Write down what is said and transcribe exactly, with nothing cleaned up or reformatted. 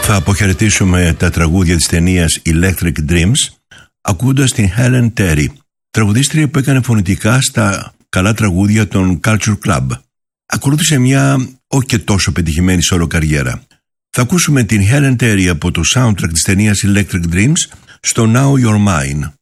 Θα αποχαιρετήσουμε τα τραγούδια της ταινίας Electric Dreams ακούγοντας την Helen Terry, τραγουδίστρια που έκανε φωνητικά στα καλά τραγούδια των Culture Club. Ακολούθησε μια όχι και τόσο πετυχημένη solo καριέρα. Θα ακούσουμε την Helen Terry από το soundtrack της ταινίας Electric Dreams στο Now You're Mine.